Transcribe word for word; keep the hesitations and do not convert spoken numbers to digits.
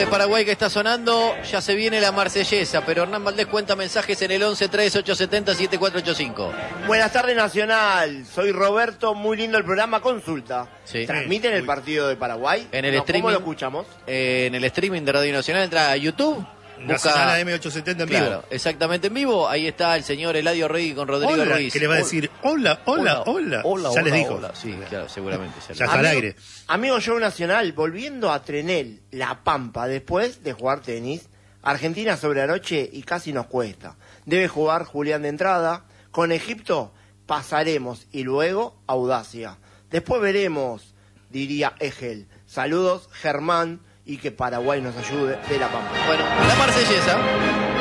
de Paraguay que está sonando, ya se viene la marsellesa, pero Hernán Valdés cuenta mensajes en el once tres ocho siete cero siete cuatro ocho cinco. Buenas tardes, Nacional. Soy Roberto, muy lindo el programa. Consulta. Sí. ¿Transmiten el partido de Paraguay? En el No, streaming, ¿cómo lo escuchamos? Eh, en el streaming de Radio Nacional, entra a YouTube. Nacional A M ochocientos setenta en vivo. Claro, exactamente en vivo. Ahí está el señor Eladio Rey con Rodrigo Hola, Ruiz. que le va a decir, hola, hola, hola. Hola, ya hola, les dijo. hola. Sí, claro, seguramente. Ya está al aire. Amigo Show Nacional, volviendo a Trenel, La Pampa, después de jugar tenis, Argentina sobre anoche y casi nos cuesta. Debe jugar Julián de entrada. Con Egipto pasaremos y luego Audacia. Después veremos, diría Egel. Saludos, Germán, y que Paraguay nos ayude de La Pampa. Bueno, la marsellesa.